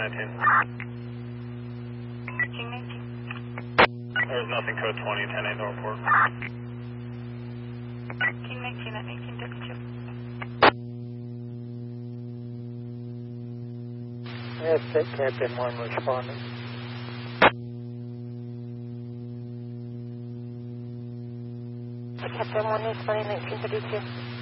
19. King 19. There's nothing, code 20, 10-8, no report. King 19 at 1932. Yes, Captain 1 responding. Captain 1 responding 1932.